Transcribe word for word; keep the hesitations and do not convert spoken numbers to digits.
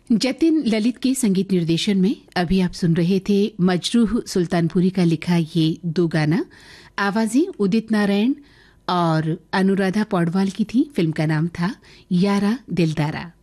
जतिन ललित के संगीत निर्देशन में अभी आप सुन रहे थे मजरूह सुल्तानपुरी का लिखा ये दो गाना। आवाजें उदित नारायण और अनुराधा पौडवाल की थी। फिल्म का नाम था यारा दिलदारा।